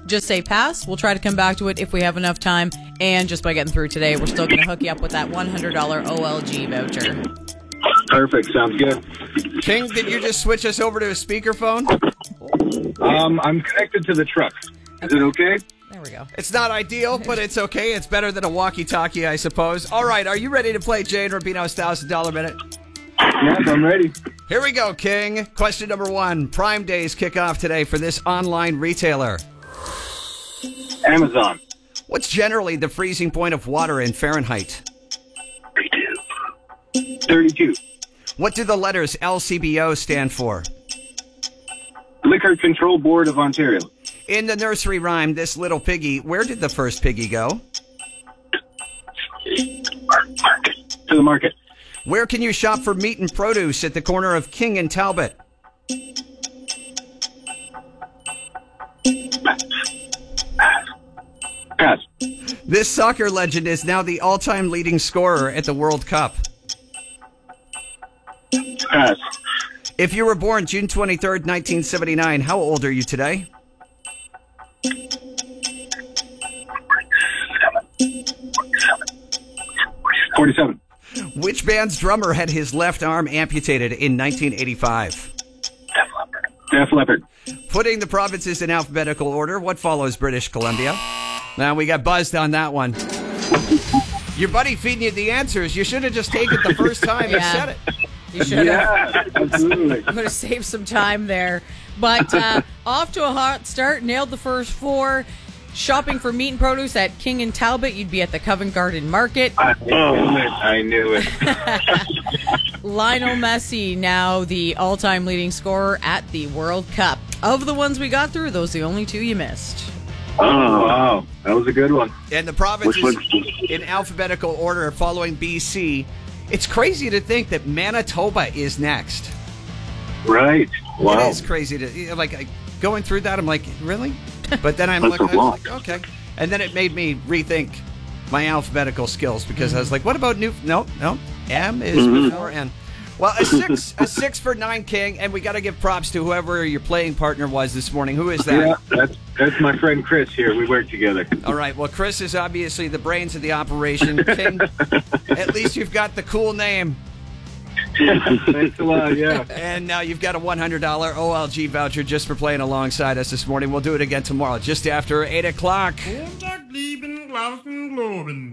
just say pass. We'll try to come back to it if we have enough time. And just by getting through today, we're still going to hook you up with that $100 OLG voucher. Perfect. Sounds good. King, did you just switch us over to a speakerphone? I'm connected to the truck. Is it okay? There we go. It's not ideal, but it's okay. It's better than a walkie-talkie, I suppose. All right, are you ready to play Jay and Rubino's $1,000 Minute? Yes, I'm ready. Here we go, King. Question number 1. Prime Days kick off today for this online retailer. Amazon. What's generally the freezing point of water in Fahrenheit? 32. What do the letters LCBO stand for? Liquor Control Board of Ontario. In the nursery rhyme, This Little Piggy, where did the first piggy go? To the market. Where can you shop for meat and produce at the corner of King and Talbot? Pass. This soccer legend is now the all-time leading scorer at the World Cup. Pass. If you were born June 23rd, 1979, how old are you today? 47. Which band's drummer had his left arm amputated in 1985? Def Leppard. Putting the provinces in alphabetical order, what follows British Columbia? Now, we got buzzed on that one. Your buddy feeding you the answers. You should have just taken it the first time you said it. You should have. Yeah, absolutely. I'm going to save some time there. But off to a hot start. Nailed the first 4. Shopping for meat and produce at King and Talbot, you'd be at the Covent Garden Market. I knew it. Lionel Messi, now the all-time leading scorer at the World Cup. Of the ones we got through, those are the only 2 you missed. Oh, wow. That was a good one. And the provinces in alphabetical order following BC. It's crazy to think that Manitoba is next. Right. Wow. It is crazy to going through that. I'm like, really? But then I'm like, okay. And then it made me rethink my alphabetical skills because I was like, what about new? No. M is before N. Well, a six for 9, King, and we got to give props to whoever your playing partner was this morning. Who is that? Yeah, that's my friend Chris here. We work together. All right. Well, Chris is obviously the brains of the operation. King, at least you've got the cool name. Thanks a lot, yeah. And now you've got a $100 OLG voucher just for playing alongside us this morning. We'll do it again tomorrow, just after 8 o'clock.